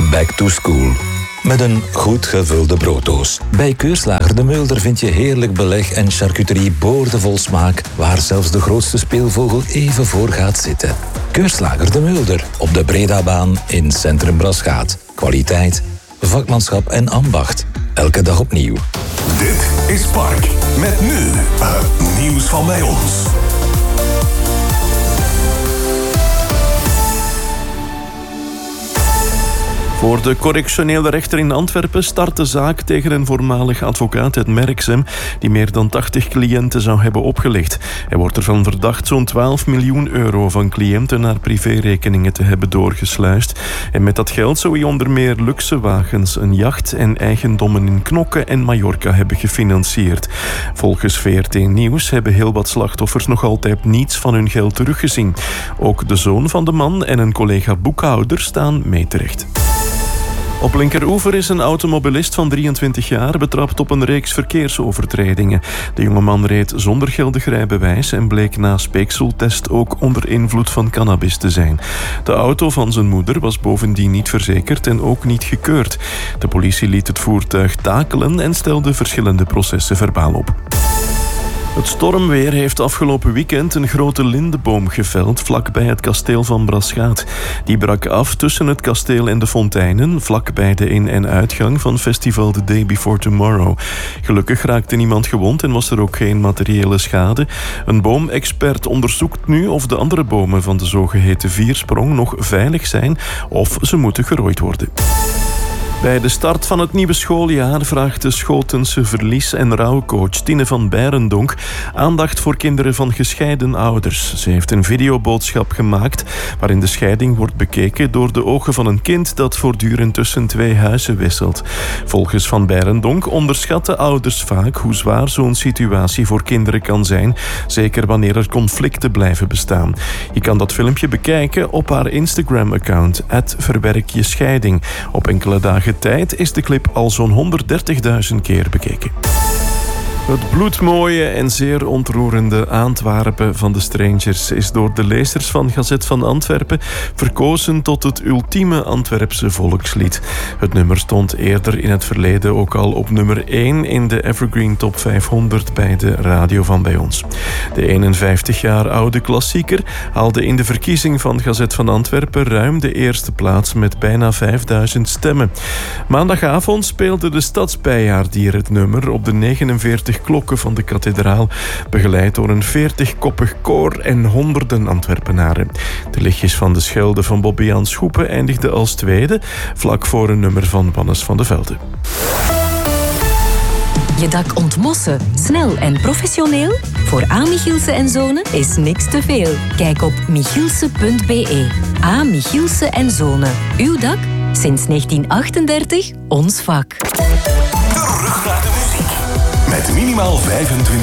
Back to school. Met een goed gevulde brooddoos. Bij Keurslager de Mulder vind je heerlijk beleg en charcuterie boordevol smaak, waar zelfs de grootste speelvogel even voor gaat zitten. Keurslager de Mulder, op de Bredabaan in Centrum Braschaat. Kwaliteit, vakmanschap en ambacht. Elke dag opnieuw. Dit is Park. Met nu het nieuws van bij ons. Voor de correctionele rechter in Antwerpen start de zaak tegen een voormalig advocaat uit Merksem die meer dan 80 cliënten zou hebben opgelicht. Hij wordt ervan verdacht zo'n 12 miljoen euro van cliënten naar privérekeningen te hebben doorgesluist. En met dat geld zou hij onder meer luxe wagens, een jacht en eigendommen in Knokke en Mallorca hebben gefinancierd. Volgens VRT Nieuws hebben heel wat slachtoffers nog altijd niets van hun geld teruggezien. Ook de zoon van de man en een collega boekhouder staan mee terecht. Op Linkeroever is een automobilist van 23 jaar betrapt op een reeks verkeersovertredingen. De jongeman reed zonder geldig rijbewijs en bleek na speekseltest ook onder invloed van cannabis te zijn. De auto van zijn moeder was bovendien niet verzekerd en ook niet gekeurd. De politie liet het voertuig takelen en stelde verschillende processen verbaal op. Het stormweer heeft afgelopen weekend een grote lindeboom geveld vlakbij het kasteel van Braschaat. Die brak af tussen het kasteel en de fonteinen, vlakbij de in- en uitgang van festival The Day Before Tomorrow. Gelukkig raakte niemand gewond en was er ook geen materiële schade. Een boomexpert onderzoekt nu of de andere bomen van de zogeheten viersprong nog veilig zijn of ze moeten gerooid worden. Bij de start van het nieuwe schooljaar vraagt de Schotense verlies- en rouwcoach Tine van Beirendonck aandacht voor kinderen van gescheiden ouders. Ze heeft een videoboodschap gemaakt waarin de scheiding wordt bekeken door de ogen van een kind dat voortdurend tussen twee huizen wisselt. Volgens Van Beirendonck onderschatten ouders vaak hoe zwaar zo'n situatie voor kinderen kan zijn, zeker wanneer er conflicten blijven bestaan. Je kan dat filmpje bekijken op haar Instagram-account @verwerkjescheiding. Op enkele dagen tijd is de clip al zo'n 130.000 keer bekeken. Het bloedmooie en zeer ontroerende Antwerpen van de Strangers is door de lezers van Gazet van Antwerpen verkozen tot het ultieme Antwerpse volkslied. Het nummer stond eerder in het verleden ook al op nummer 1 in de Evergreen Top 500 bij de radio van bij ons. De 51 jaar oude klassieker haalde in de verkiezing van Gazet van Antwerpen ruim de eerste plaats met bijna 5000 stemmen. Maandagavond speelde de Stadsbijaardier het nummer op de 49 klokken van de kathedraal, begeleid door een 40-koppig koor en honderden Antwerpenaren. De lichtjes van de Schelde van Bobbejaan Schoepen eindigde als tweede, vlak voor een nummer van Wannes van de Velde. Je dak ontmossen, snel en professioneel? Voor A. Michielsen en Zonen is niks te veel. Kijk op michielsen.be. A. Michielsen en Zonen. Uw dak? Sinds 1938 ons vak. Terug naar de muziek. Met minimaal 25